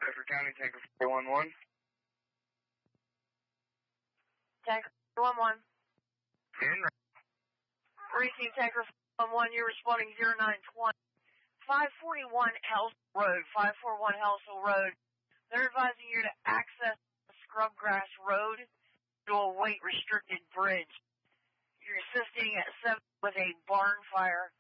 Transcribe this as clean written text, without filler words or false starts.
Bedford County, Tanker 411. Tanker 411. In. Receive Tanker 411, you're responding 0920. 541 Helsel Road, 541 Helsel Road. They're advising you to access the Scrubgrass Road to a weight-restricted bridge. You're assisting at 7 with a barn fire.